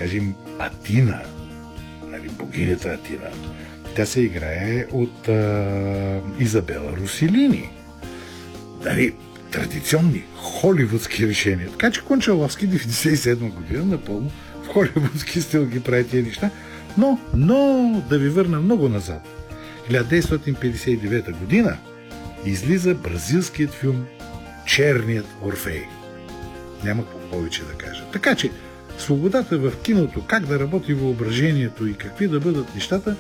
кажем, Атина, нали, богинята Атина, тя се играе от Изабела Русилини. Нали, традиционни холивудски решения. Така че Кончаловски 1997 година напълно в холивудски стил ги прави тия неща. Но да ви върна много назад. 1959 година излиза бразилският филм Черният Орфей. Няма какво повече да кажа. Така че свободата в киното, как да работи въображението и какви да бъдат нещата,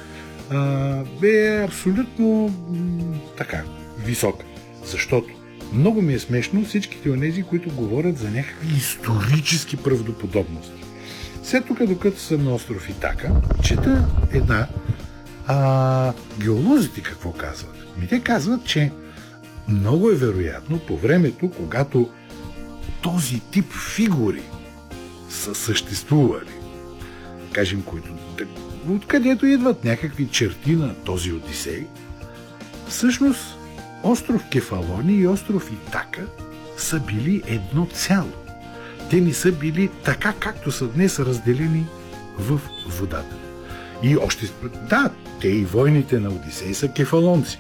бе абсолютно така висока. Защото много ми е смешно всичките онези, които говорят за някакви исторически правдоподобности. След тук, докато съм на остров Итака, чета една геолозите какво казват. Те казват, че много е вероятно по времето, когато този тип фигури са съществували, кажем, които откъдето идват някакви черти на този Одисей, всъщност остров Кефалони и остров Итака са били едно цяло. Те не са били така, както са днес разделени в водата. И още, да, те и войните на Одисей са кефалонци.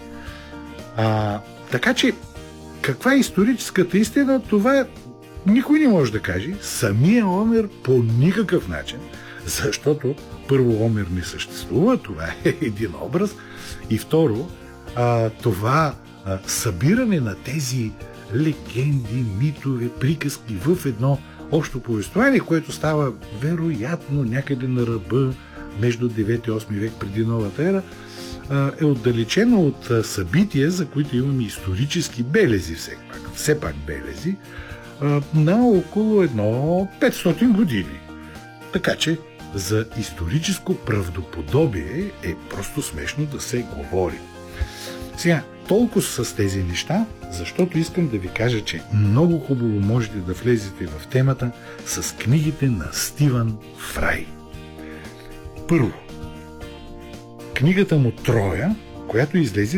Така че, каква е историческата истина, това никой не може да каже. Самия Омер по никакъв начин, защото първо Омер не съществува, това е един образ, и второ, това събиране на тези легенди, митове, приказки в едно общо повествование, което става вероятно някъде на ръба между 9 и 8 век преди новата ера, е отдалечено от събития, за които имаме исторически белези, все пак белези, на около 500 години. Така че за историческо правдоподобие е просто смешно да се говори. Сега, толкова с тези неща, защото искам да ви кажа, че много хубаво можете да влезете в темата с книгите на Стивън Фрай. Първо, книгата му Троя, която излезе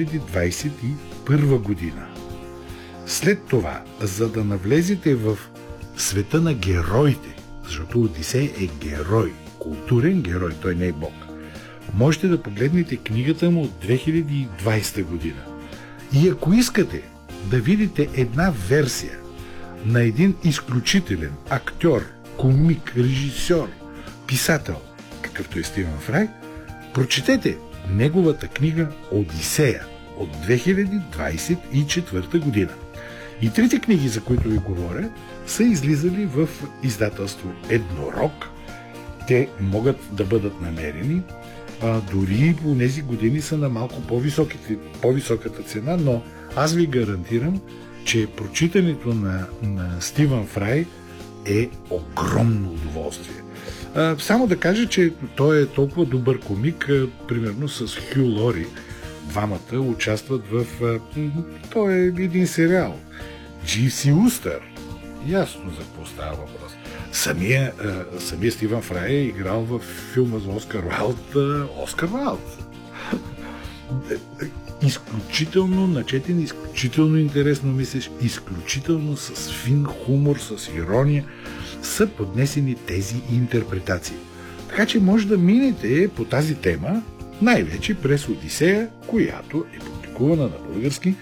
2021 година. След това, за да навлезете в света на героите, защото Одисей е герой, културен герой, той не е бог, можете да погледнете книгата му от 2020 година. И ако искате да видите една версия на един изключителен актьор, комик, режисьор, писател, какъвто е Стивън Фрай, прочетете неговата книга Одисея от 2024 година. И трите книги, за които ви говоря, са излизали в издателство Еднорог. Те могат да бъдат намерени, дори по тези години са на малко по-високата цена, но аз ви гарантирам, че прочитането на Стивън Фрай е огромно удоволствие. Само да кажа, че той е толкова добър комик, примерно с Хю Лори. Двамата участват в... той е един сериал. Дживси Устър. Ясно за какво става въпрос. Самия Стивън Фрай е играл в филма за Оскар Уайлд. Изключително начетен, изключително интересно мислиш, изключително с фин хумор, с ирония са поднесени тези интерпретации. Така че може да минете по тази тема най-вече през Одисея, която е публикувана на български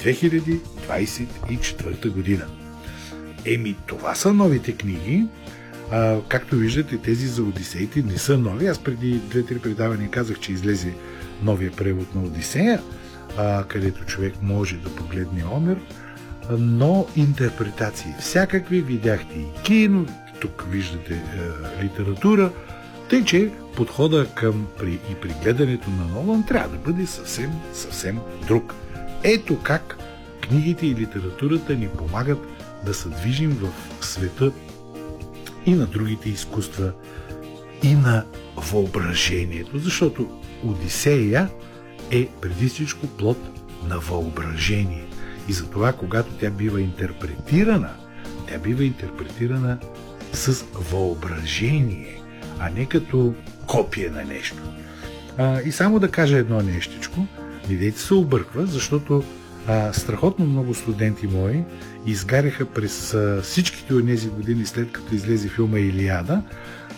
2024 година. Това са новите книги. Както виждате, тези за Одисеите не са нови. Аз преди 2-3 предавания казах, че излезе новия превод на Одисея, където човек може да погледне Омер, но интерпретации всякакви, видяхте и кино, тук виждате литература, тъй че подхода и при гледането на Нолан трябва да бъде съвсем друг. Ето как книгите и литературата ни помагат да се движим в света и на другите изкуства, и на въображението, защото Одисея е преди всичко плод на въображение. И затова, когато тя бива интерпретирана с въображение, а не като копие на нещо. И само да кажа едно нещичко, не дейте се обърква, защото страхотно много студенти мои изгаряха през всичките от тези години, след като излезе филма Илиада,